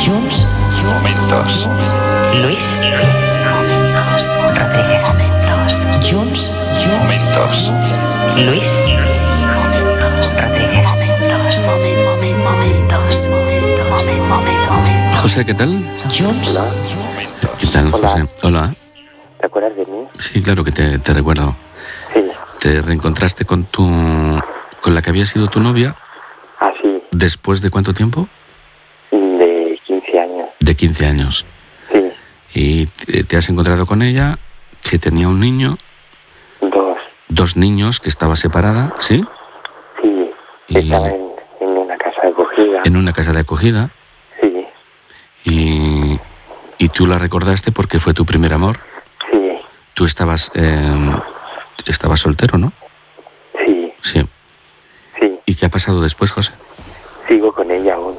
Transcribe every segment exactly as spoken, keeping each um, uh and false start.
Junts. Momentos. Luis. Momentos. Rodríguez. Momentos. Junts. Momentos. Luis. Momentos. Rodríguez. Momentos. Momentos. Momentos. Momentos. José, ¿qué tal? Junts. Hola. ¿Qué tal, Hola. José? Hola. ¿Te acuerdas de mí? Sí, claro que te, te recuerdo. Sí. Te reencontraste con tu... con la que había sido tu novia. Ah, sí. ¿Después de cuánto tiempo? De quince años. De quince años. Sí. Y te, te has encontrado con ella, que tenía un niño, Dos. dos niños, que estaba separada, ¿sí? Sí. Y- Estaba en, en una casa de acogida. En una casa de acogida. Sí. Y, y tú la recordaste porque fue tu primer amor. Sí. Tú estabas... eh, estabas soltero, ¿no? Sí. Sí. Sí. ¿Y qué ha pasado después, José? Sigo con ella aún.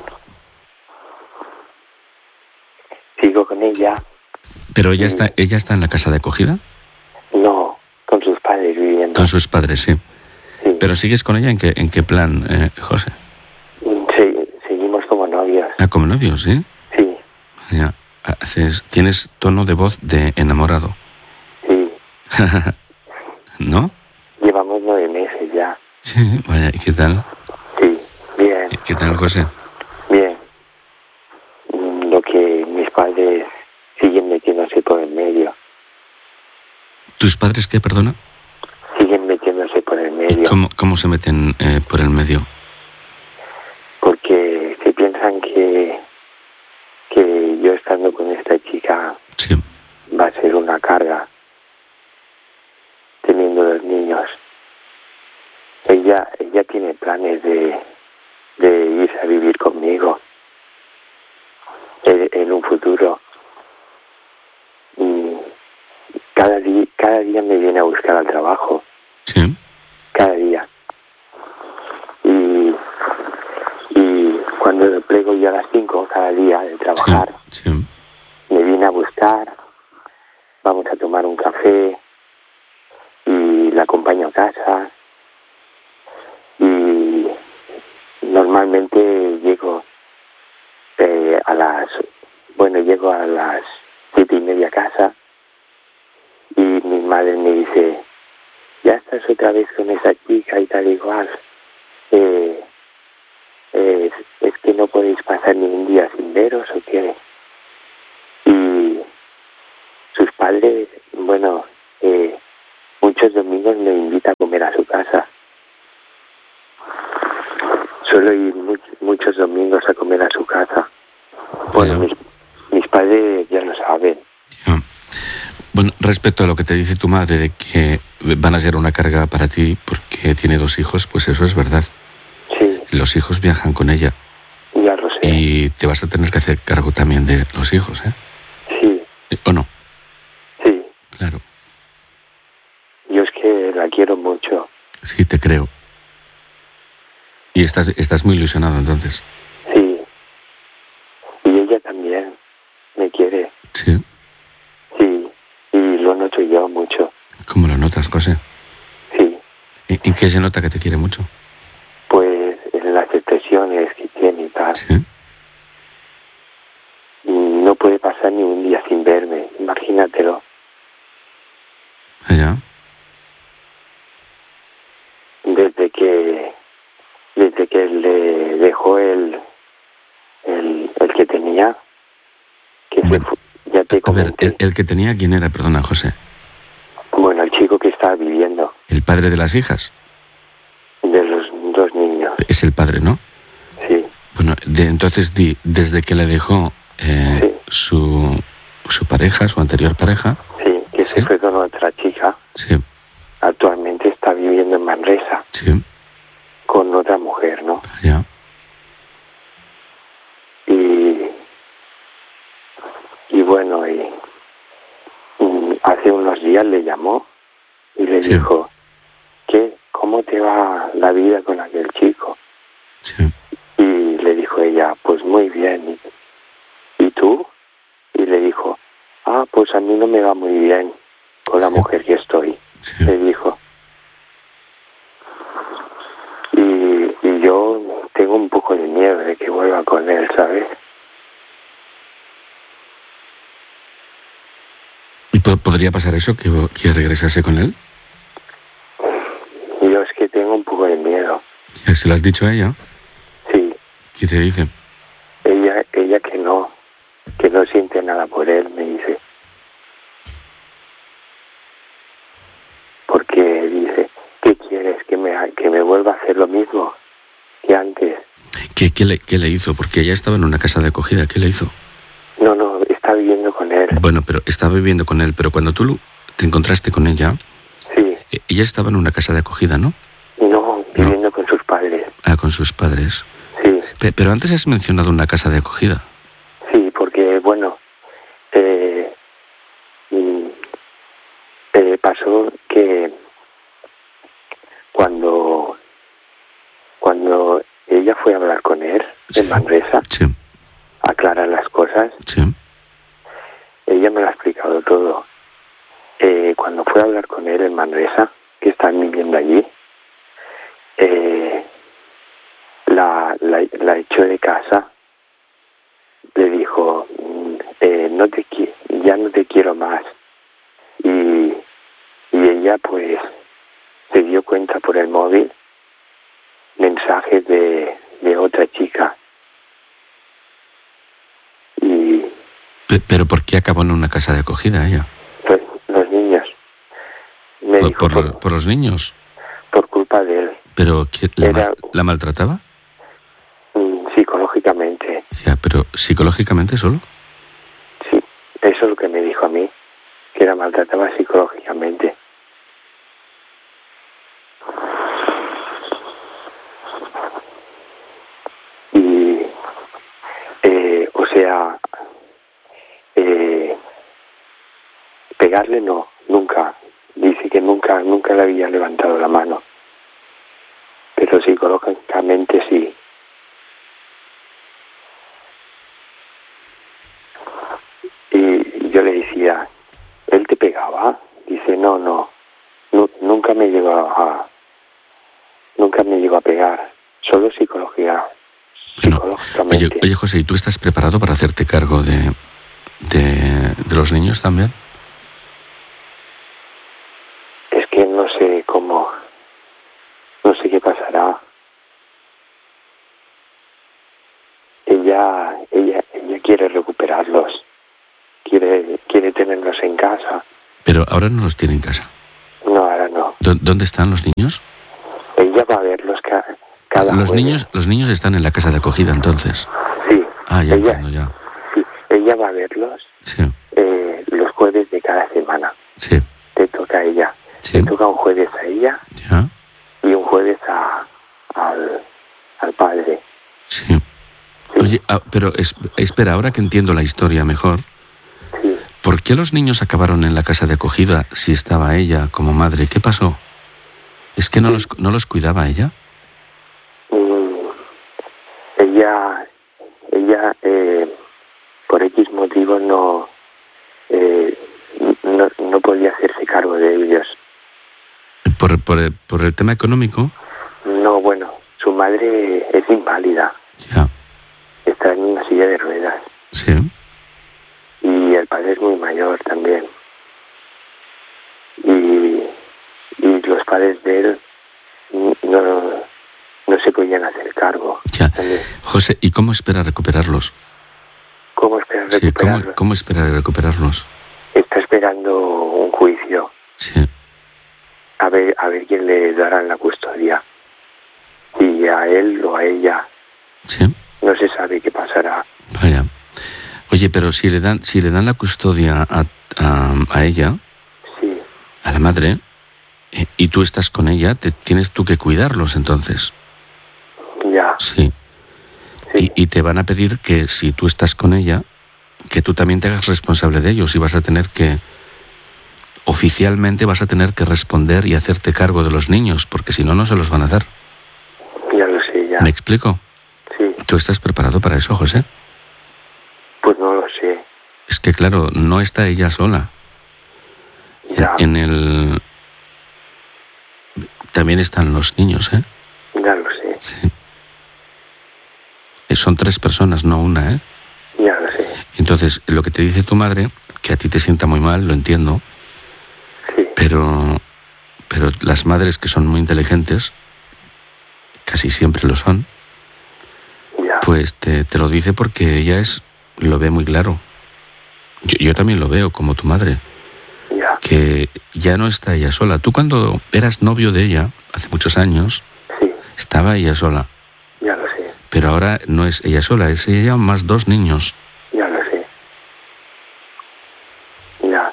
Sigo con ella. Pero ella está, ella está en la casa de acogida No. Con sus padres viviendo. con sus padres, sí. Sí. Pero sigues con ella en qué, en qué plan, eh, José? Se- seguimos como novios. Ah, como novios, ¿sí? Sí. Ya. Haces, tienes tono de voz de enamorado, Sí. ¿no? Llevamos nueve meses ya. Sí, vaya, ¿y qué tal? Sí. Bien. ¿Qué tal, José? Bien. Mm, Lo que mis padres siguen metiéndose por el medio. ¿Tus padres qué, perdona? Siguen metiéndose por el ¿Y medio. cómo, cómo se meten eh, por el medio? Porque se piensan que, que yo estando con esta chica Sí, va a ser una carga teniendo los niños. Ella, ella tiene planes de, de irse a vivir conmigo en, en un futuro. Y cada día, cada día me viene a buscar al trabajo. sí, Cada día. Y, y cuando plego yo a las cinco cada día de sí, trabajar, sí. me viene a buscar, vamos a tomar un café y la acompaño a casa. Y normalmente llego eh, a las, bueno, llego a las siete y media a casa y mi madre me dice, ya estás otra vez con esa chica y tal igual. Eh, eh, es que no podéis pasar ni un día sin veros o qué. Y sus padres, bueno, eh, muchos domingos me invita a comer a su casa. Suelo ir much- muchos domingos a comer a su casa. Bueno, Vaya. mis, mis padres ya lo saben. Ya. Bueno, respecto a lo que te dice tu madre de que van a ser una carga para ti porque tiene dos hijos, pues eso es verdad. Sí, Los hijos viajan con ella ya lo sé. y te vas a tener que hacer cargo también de los hijos, ¿eh? Sí, ¿O no? sí. Claro, Yo es que la quiero mucho. sí, te creo. Y estás, estás muy ilusionado entonces. Sí. Y ella también me quiere. Sí. Sí. Y lo noto yo mucho. ¿Cómo lo notas, José? Sí. ¿En en qué se nota que te quiere mucho? Pues en las expresiones que tiene y tal. Sí. Y no puede pasar ni un día sin verme. Imagínatelo. Allá. Desde que desde que le dejó el el, el que tenía, que se Bueno, fu- ya te A ver, comenté. el, el que tenía, ¿quién era? Perdona, José. Bueno, el chico que estaba viviendo, ¿El padre de las hijas? de los dos niños. Es el padre, ¿no? Sí, Bueno, de, entonces di, desde que le dejó eh, Sí. su, su pareja, su anterior pareja, sí, que Sí. se fue con otra chica. sí, Actualmente está viviendo en Manresa sí, con otra mujer, ¿no? ya, Y, y bueno, y, mm, hace unos días le llamó y le Sí. dijo, ¿qué? ¿Cómo te va la vida con aquel chico? sí, Y le dijo ella, pues muy bien. ¿Y tú? Y le dijo, ah, pues a mí no me va muy bien con la Sí. mujer que estoy, sí. le dijo. Y, y yo tengo un poco de miedo de que vuelva con él, ¿sabes? ¿Po- ¿Podría pasar eso, que, que regresase con él? Yo es que tengo un poco de miedo. ¿Se lo has dicho a ella? Sí, ¿Qué te dice? ella, ella que no, que no siente nada por él, me dice. Porque dice, ¿qué quieres? ¿Que me, que me vuelva a hacer lo mismo que antes? ¿Qué, qué, le, ¿Qué le hizo? Porque ella estaba en una casa de acogida. ¿Qué le hizo? No, no, está viviendo con él. Bueno, pero estaba viviendo con él, pero cuando tú lo- te encontraste con ella, Sí, eh, ella estaba en una casa de acogida, ¿no? no, viviendo con sus padres. Ah, con sus padres. Sí, Pe- pero antes has mencionado una casa de acogida. sí, porque, bueno, eh, mm, eh, pasó que cuando, cuando ella fue a hablar con él Sí. en Manresa, Sí, a aclarar las cosas, sí, ella me lo ha explicado todo. Eh, cuando fue a hablar con él en Manresa, que están viviendo allí, eh, la, la, la echó de casa, le dijo, mm, eh, no te qui- ya no te quiero más. Y, y ella pues se dio cuenta por el móvil mensajes de, de otra chica. Y Pe- pero ¿por qué acabó en una casa de acogida ella? pues los niños, me ¿Por, dijo, por, por, por los niños? por culpa de él, ¿Pero ¿qué, la, Era- ma- la maltrataba? mm, psicológicamente. Ya, pero psicológicamente solo. Sí, eso es lo que me dijo a mí, que la maltrataba psicológicamente. Y, eh, o sea, eh, pegarle no, nunca. Dice que nunca, nunca le había levantado la mano. Pero psicológicamente sí. Y yo le decía, ¿él te pegaba? Dice, no, no, nu- nunca me llegó a, nunca me llegó a pegar, solo psicología, Bueno, oye, psicológicamente. oye, José, ¿y tú estás preparado para hacerte cargo de, de, de los niños también? Es que no sé cómo, no sé qué pasará. Ella, ella, ella quiere recuperarlos, quiere, quiere tenerlos en casa. Pero ahora no los tiene en casa. No, ahora no. ¿Dó- ¿Dónde están los niños? Ella va a verlos ca- cada Los jueves. niños, los niños están en la casa de acogida, entonces. Sí. Ah, ya ella, entiendo, ya. sí, ella va a verlos Sí, eh, los jueves de cada semana. sí, Te toca a ella. sí, Le toca un jueves a ella ya, y un jueves a, al, al padre. sí. Oye, ah, pero es- espera, ahora que entiendo la historia mejor, Sí. ¿por qué los niños acabaron en la casa de acogida si estaba ella como madre? ¿Qué pasó? ¿Es que no los, no los cuidaba ella? Mm, ella, ella eh, por X motivo no, eh, no, no podía hacerse cargo de ellos. ¿Por, por, el- por el tema económico? No, bueno, su madre es inválida, Ya, está en una silla de ruedas sí. y el padre es muy mayor también. Y, y los padres de él no, no se podían hacer cargo. Ya. también. José, ¿y cómo espera recuperarlos? ¿Cómo espera Sí, ¿cómo, recuperarlos? ¿cómo espera recuperarlos? Está esperando un juicio, Sí. a ver, a ver quién le dará la custodia. Si a él o a ella, Sí, no se sabe qué pasará. vaya. Oye, pero si le dan, si le dan la custodia a, a, a ella, Sí, a la madre, eh, y tú estás con ella, te, tienes tú que cuidarlos entonces. ya, Sí. sí, Y, y te van a pedir que si tú estás con ella, que tú también te hagas responsable de ellos y vas a tener que, oficialmente vas a tener que responder y hacerte cargo de los niños, porque si no, no se los van a dar. ya lo sé, ya. ¿Me explico? Sí, ¿Tú estás preparado para eso, José? pues no lo sé, Es que, claro, no está ella sola. En, ya, en el... También están los niños, ¿eh? ya lo sé, Sí. Eh, Son tres personas, no una, ¿eh? ya lo sé. Entonces, lo que te dice tu madre, que a ti te sienta muy mal, lo entiendo, Sí. pero, pero las madres que son muy inteligentes, casi siempre lo son, Ya. pues te, te lo dice porque ella es, lo ve muy claro. Yo, yo también lo veo como tu madre, Ya. que ya no está ella sola. Tú cuando eras novio de ella, hace muchos años, Sí. estaba ella sola, Ya lo sé. pero ahora no es ella sola, es ella más dos niños. Ya lo sé. Ya.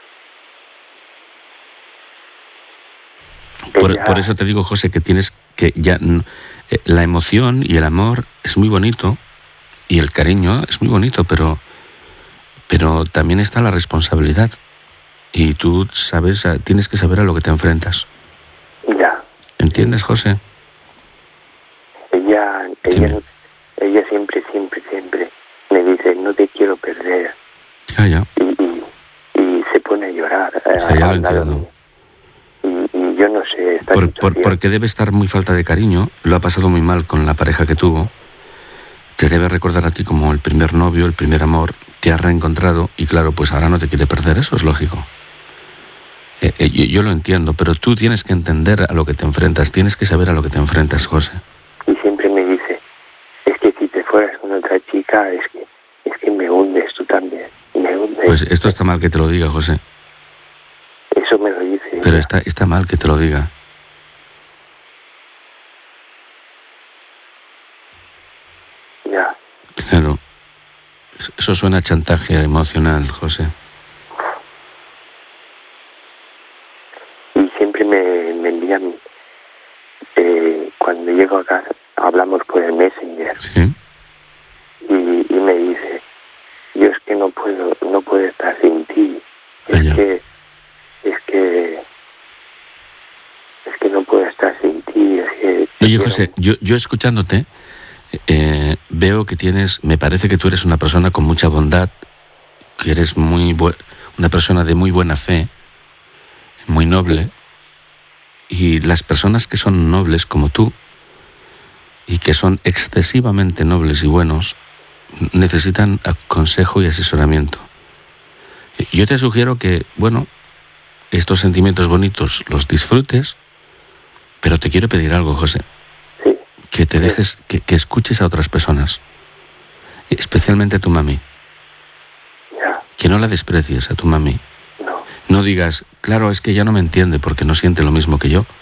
Por, Ella- por eso te digo, José, que tienes que ya... n- eh, La emoción y el amor es muy bonito y el cariño es muy bonito, pero, pero también está la responsabilidad. Y tú sabes, a- tienes que saber a lo que te enfrentas. Ya. ¿Entiendes, José? Ella, Dime. ella, ella siempre, siempre, siempre me dice, no te quiero perder. Ya, ya. Y, y, y se pone a llorar. eh, Ya, ya lo al lado entiendo. mío. Y, y yo no sé, esta Por, por- situación. porque debe estar muy falta de cariño, lo ha pasado muy mal con la pareja que tuvo, te debe recordar a ti como el primer novio, el primer amor, te has reencontrado y claro, pues ahora no te quiere perder, eso es lógico. Eh, eh, yo, yo lo entiendo, pero tú tienes que entender a lo que te enfrentas, tienes que saber a lo que te enfrentas, José. Y siempre me dice, es que si te fueras con otra chica, es que, es que me hundes tú también. Me hundes. Pues esto está mal que te lo diga, José, Eso me lo dice. pero ella. está, está mal que te lo diga. Ya. Claro, eso suena a chantaje emocional, José. Y siempre me, me envían, eh, cuando llego a casa, hablamos por el Messenger. Sí, Y, y me dice, yo es que no puedo, no puedo estar sin ti. Es Vaya. que, es que, es que no puedo estar sin ti. Es que te oye, quiero José, yo, yo escuchándote, eh, veo que tienes, me parece que tú eres una persona con mucha bondad, que eres muy bu- una persona de muy buena fe, muy noble, y las personas que son nobles como tú, y que son excesivamente nobles y buenos, necesitan consejo y asesoramiento. Yo te sugiero que, bueno, estos sentimientos bonitos los disfrutes, pero te quiero pedir algo, José. Sí, Que te Sí. dejes, que, que escuches a otras personas, especialmente a tu mami, ya, que no la desprecies a tu mami. no, No digas, claro, es que ella no me entiende porque no siente lo mismo que yo.